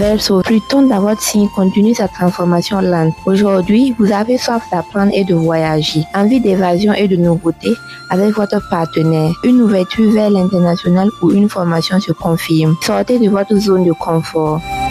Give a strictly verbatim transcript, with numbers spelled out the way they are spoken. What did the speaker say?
Verseau, plus tente dans votre signe continue sa transformation lente. Aujourd'hui, vous avez soif d'apprendre et de voyager, envie d'évasion et de nouveautés avec votre partenaire, une ouverture vers l'international ou une formation se confirme. Sortez de votre zone de confort.